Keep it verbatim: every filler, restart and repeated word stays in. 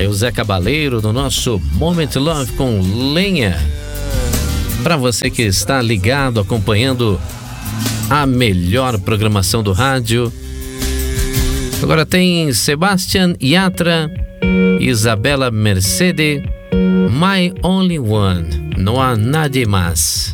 Aí o Zé Cabaleiro no nosso Moment Love com Lenha. Para você que está ligado, acompanhando a melhor programação do rádio. Agora tem Sebastian Yatra, Isabela Mercedes, My Only One, não há nada mais.